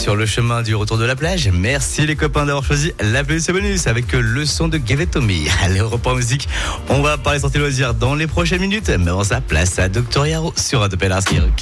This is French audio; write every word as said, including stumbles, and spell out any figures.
sur le chemin du retour de la plage. Merci les copains d'avoir choisi la playlist bonus avec le son de Give It To Me. Allez, on reprend musique. On va parler sortie loisirs dans les prochaines minutes. Mais avant ça, place à Doctor Yaro sur Radio P L R Skyrock.